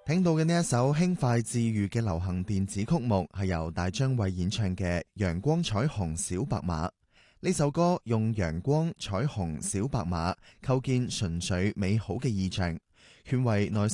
聽到嘅呢一首輕快治愈嘅流行電子曲目係由大張偉演唱嘅《陽光彩虹小白馬》。呢首歌用陽光、彩虹、小白馬構建純粹美好嘅意象，勸慰內心